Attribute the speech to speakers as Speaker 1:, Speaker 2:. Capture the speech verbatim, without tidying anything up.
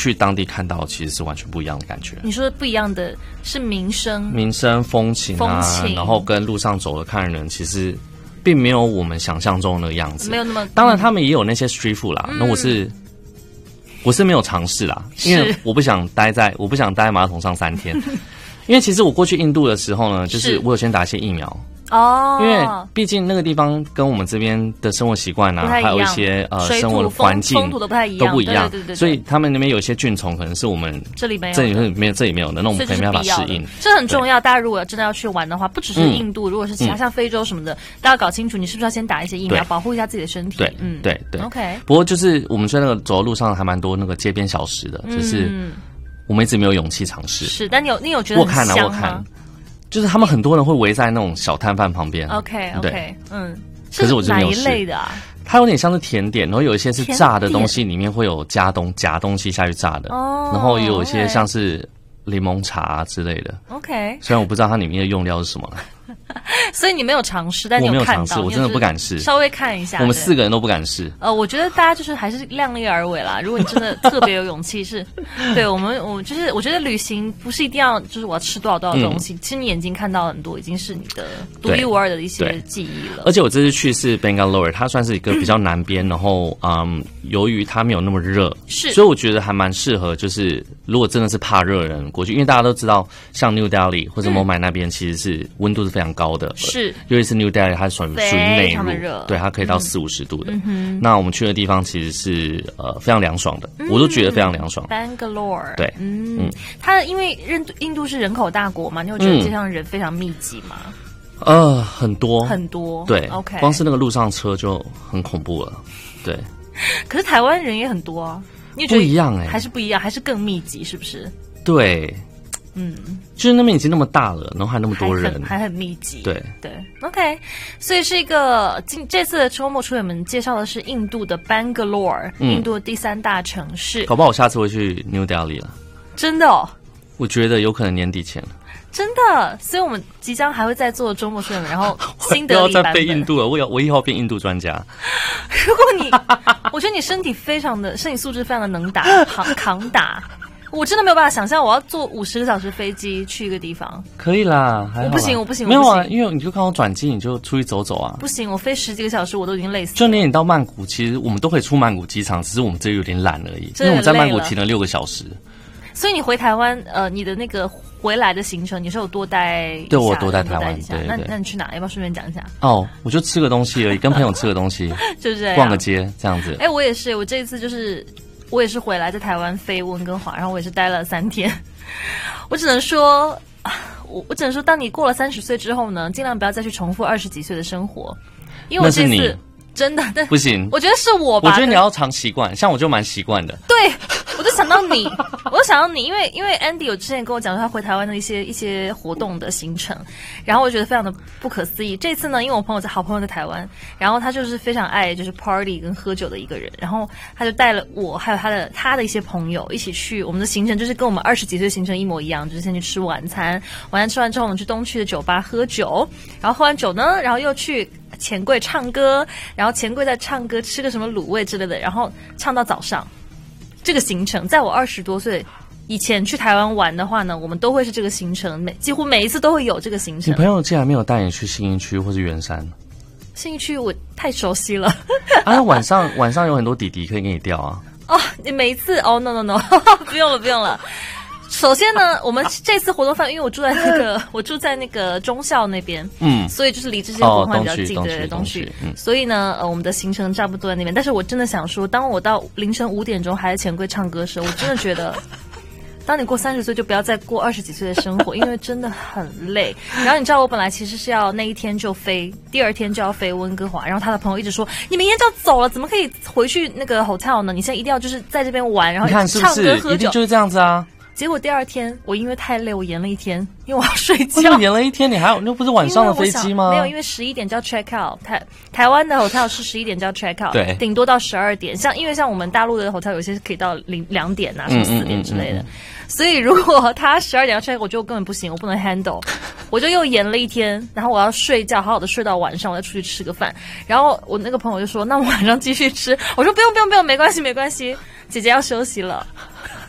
Speaker 1: 去当地看到其实是完全不一样的感觉。
Speaker 2: 你说不一样的是民生、
Speaker 1: 民生风情啊，
Speaker 2: 风情，
Speaker 1: 然后跟路上走的看人，其实并没有我们想象中的那个样子，
Speaker 2: 没有那么。
Speaker 1: 当然，他们也有那些 street food 啦，那、嗯、我是我是没有尝试啦，因为我不想待在我不想待在马桶上三天，因为其实我过去印度的时候呢，就是我有先打一些疫苗。哦，因为毕竟那个地方跟我们这边的生活习惯啊，还有一些呃生活的环境
Speaker 2: 风土都不太一样，
Speaker 1: 都不一样，
Speaker 2: 对对对对，
Speaker 1: 所以他们那边有一些菌虫可能是我们
Speaker 2: 这里没有，
Speaker 1: 这里没有，这里没有的，那我们可能没办法适应。
Speaker 2: 这很重要，大家如果真的要去玩的话，不只是印度，嗯、如果是其他像非洲什么的，嗯、大家要搞清楚你是不是要先打一些疫苗，保护一下自己的身体。
Speaker 1: 对，嗯，对对。
Speaker 2: OK。
Speaker 1: 不过就是我们在那个走的路上还蛮多那个街边小食的，嗯、就是我们一直没有勇气尝试。
Speaker 2: 是，但你有你有觉得很香吗？
Speaker 1: 我看啊，我看。就是他们很多人会围在那种小摊贩旁边
Speaker 2: ，OK OK， 嗯，
Speaker 1: 可是我就没有试。
Speaker 2: 哪一类的啊？
Speaker 1: 它有点像是甜点，然后有一些是炸的东西，里面会有加东夹东西下去炸的，哦，然后也有一些像是柠檬茶、啊、之类的
Speaker 2: ，OK。
Speaker 1: 虽然我不知道它里面的用料是什么了。
Speaker 2: 所以你没有尝试，但你有看到，
Speaker 1: 我没有尝试，我真的不敢试，
Speaker 2: 稍微看一下。
Speaker 1: 我们四个人都不敢试。
Speaker 2: 呃，我觉得大家就是还是量力而为啦。如果你真的特别有勇气，是，对我们，我就是我觉得旅行不是一定要就是我要吃多少多少东西，嗯、其实你眼睛看到很多，已经是你的独一无二的一些记忆了。
Speaker 1: 而且我这次去是 Bangalore， 它算是一个比较南边，然后嗯，由于它没有那么热，
Speaker 2: 是，
Speaker 1: 所以我觉得还蛮适合，就是如果真的是怕热的人过去，因为大家都知道，像 New Delhi 或者孟买那边其实是温度是非常高的。
Speaker 2: 是，
Speaker 1: 尤其是 New Delhi， 它属于属于内陆，对，它可以到四五十度的。
Speaker 2: 嗯、
Speaker 1: 那我们去的地方其实是呃非常凉爽的，嗯、我都觉得非常凉爽。
Speaker 2: Bangalore，
Speaker 1: 对，
Speaker 2: 嗯，嗯它因为印度印度是人口大国嘛，你会觉得街上人非常密集吗？
Speaker 1: 嗯、呃，很多
Speaker 2: 很多，
Speaker 1: 对
Speaker 2: ，OK，
Speaker 1: 光是那个路上车就很恐怖了，对。
Speaker 2: 可是台湾人也很多啊，你觉得
Speaker 1: 不一样哎、欸，
Speaker 2: 还是不一样，还是更密集，是不是？
Speaker 1: 对。
Speaker 2: 嗯，
Speaker 1: 就是那边已经那么大了，然后还那么多人，
Speaker 2: 还 很, 还很密集。
Speaker 1: 对
Speaker 2: 对 ，OK， 所以是一个今这次的周末出远门介绍的是印度的 Bangalore，、嗯、印度的第三大城市。
Speaker 1: 搞不好我下次会去 New Delhi 了。
Speaker 2: 真的哦？
Speaker 1: 我觉得有可能年底前了。
Speaker 2: 真的，所以我们即将还会再做周末出远门，然后新德里版本。
Speaker 1: 不要再飞印度了，我要我以后要变印度专家。
Speaker 2: 如果你，我觉得你身体非常的，身体素质非常的能打，扛扛打。我真的没有办法想象，我要坐五十个小时飞机去一个地方。
Speaker 1: 可以啦，还好啦，
Speaker 2: 我不行，我不行，
Speaker 1: 没有啊，因为你就刚好转机，你就出去走走啊。
Speaker 2: 不行，我飞十几个小时，我都已经累死了。
Speaker 1: 就连你到曼谷，其实我们都可以出曼谷机场，只是我们这里有点懒而已。因为我们在曼谷停了六个小时。
Speaker 2: 所以你回台湾，呃，你的那个回来的行程，你是有多待？
Speaker 1: 对，我多待台湾。对对
Speaker 2: 那那你去哪？要不要顺便讲一下？
Speaker 1: 哦，我就吃个东西而已，跟朋友吃个东西，
Speaker 2: 就这样，
Speaker 1: 逛个街这样子。
Speaker 2: 哎、欸，我也是，我这一次就是。我也是回来在台湾飞温哥华，然后我也是待了三天。我只能说，我我只能说，当你过了三十岁之后呢，尽量不要再去重复二十几岁的生活，因为我这次真的，但
Speaker 1: 不行，
Speaker 2: 我觉得是我吧。
Speaker 1: 我觉得你要常习惯，像我就蛮习惯的。
Speaker 2: 对，我就想到你，我就想到你，因为因为 Andy 有之前跟我讲说他回台湾的一些一些活动的行程，然后我觉得非常的不可思议。这次呢，因为我朋友在好朋友在台湾，然后他就是非常爱就是 party 跟喝酒的一个人，然后他就带了我还有他的他的一些朋友一起去，我们的行程就是跟我们二十几岁的行程一模一样，就是先去吃晚餐，晚餐吃完之后我们去东区的酒吧喝酒，然后喝完酒呢，然后又去钱柜唱歌，然后钱柜在唱歌，吃个什么卤味之类的，然后唱到早上。这个行程，在我二十多岁以前去台湾玩的话呢，我们都会是这个行程，每几乎每一次都会有这个行程。
Speaker 1: 你朋友竟然没有带你去信义区或是圆山？
Speaker 2: 信义区我太熟悉了。
Speaker 1: 啊，晚上晚上有很多弟弟可以给你钓啊。
Speaker 2: 哦，你每一次哦 ，no no no， 不用了不用了。首先呢，我们这次活动范围，因为我住在那个我住在那个忠孝那边，嗯，所以就是离这些活动范围比较近的东西，嗯，所以呢，呃，我们的行程差不多在那边。但是我真的想说，当我到凌晨五点钟还在钱柜唱歌的时候，我真的觉得，当你过三十岁，就不要再过二十几岁的生活，因为真的很累。然后你知道，我本来其实是要那一天就飞，第二天就要飞温哥华，然后他的朋友一直说，你明天就要走了，怎么可以回去那个 hotel 呢？你现在一定要就是在这边玩，然后唱歌喝酒，
Speaker 1: 你看是不是一定就是这样子啊？
Speaker 2: 结果第二天我因为太累，我延了一天，因为我要睡觉。
Speaker 1: 为什么延了一天？你还有那不是晚上的飞机吗？
Speaker 2: 没有，因为十一点就要 check out。台台湾的 hotel 是十一点就要 check out， 对，顶多到十二点。像因为像我们大陆的 hotel 有些是可以到零两点啊，什么四点之类的。嗯嗯嗯嗯嗯，所以如果他十二点要 check， 我就根本不行，我不能 handle， 我就又延了一天。然后我要睡觉，好好的睡到晚上，我再出去吃个饭。然后我那个朋友就说：“那我晚上继续吃。”我说：“不用不用不用，没关系没关系，姐姐要休息了。”